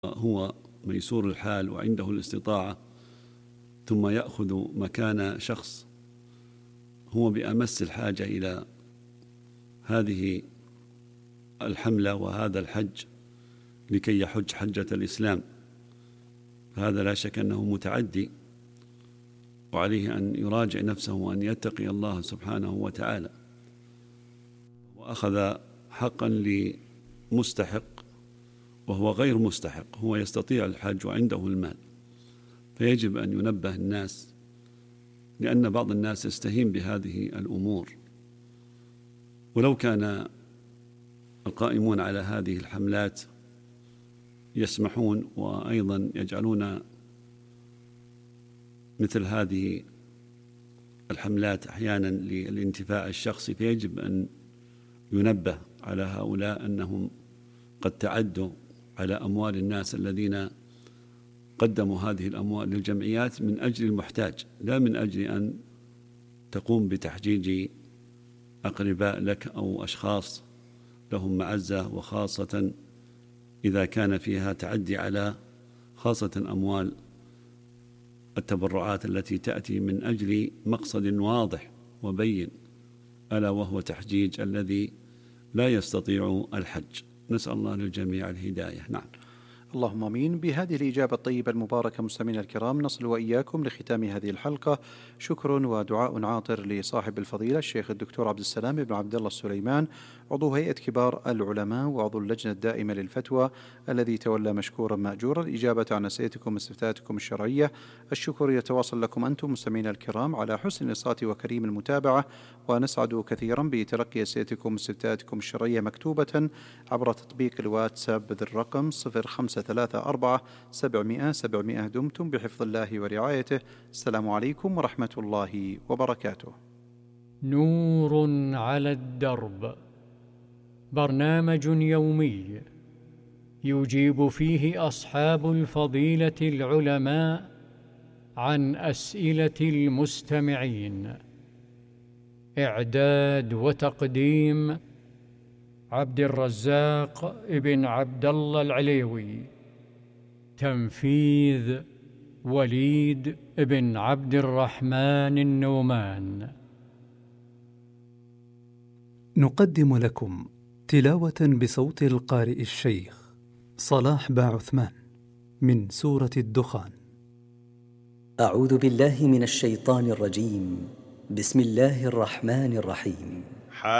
هو ميسور الحال وعنده الاستطاعة ثم يأخذ مكان شخص هو بأمس الحاجة إلى هذه الحملة وهذا الحج لكي يحج حجة الإسلام، فهذا لا شك أنه متعدي، وعليه أن يراجع نفسه وأن يتقي الله سبحانه وتعالى. وأخذ حقا لمستحق وهو غير مستحق، هو يستطيع الحج وعنده المال، فيجب أن ينبه الناس، لأن بعض الناس يستهين بهذه الأمور. ولو كان القائمون على هذه الحملات يسمحون وأيضا يجعلون مثل هذه الحملات أحيانا للانتفاع الشخصي، فيجب أن ينبه على هؤلاء أنهم قد تعدوا على أموال الناس الذين قدموا هذه الأموال للجمعيات من أجل المحتاج، لا من أجل أن تقوم بتحجيج أقرباء لك أو أشخاص لهم معزة، وخاصة إذا كان فيها تعدي على خاصة أموال التبرعات التي تأتي من أجل مقصد واضح وبين، ألا وهو تحجيج الذي لا يستطيع الحج. نسأل الله للجميع الهداية. نعم. اللهم آمين. بهذه الإجابة الطيبة المباركة مستمعينا الكرام نصل وإياكم لختام هذه الحلقة. شكر ودعاء عاطر لصاحب الفضيلة الشيخ الدكتور عبد السلام بن عبد الله السليمان، عضو هيئة كبار العلماء وعضو اللجنة الدائمة للفتوى، الذي تولى مشكورا مأجورا الإجابة عن أسئلتكم واستفتاءاتكم الشرعية. الشكر يتواصل لكم أنتم مستمعينا الكرام على حسن الإنصات وكريم المتابعة، ونسعد كثيرا بتلقي أسئلتكم واستفتاءاتكم الشرعية مكتوبة عبر تطبيق الواتساب ذي الرقم 0534 دمتم بحفظ الله ورعايته. السلام عليكم ورحمة الله وبركاته. نور على الدرب، برنامج يومي يجيب فيه أصحاب الفضيلة العلماء عن أسئلة المستمعين. إعداد وتقديم عبد الرزاق ابن عبد الله العليوي. تنفيذ وليد ابن عبد الرحمن النومان. نقدم لكم تلاوة بصوت القارئ الشيخ صلاح باعثمان من سورة الدخان. أعوذ بالله من الشيطان الرجيم. بسم الله الرحمن الرحيم.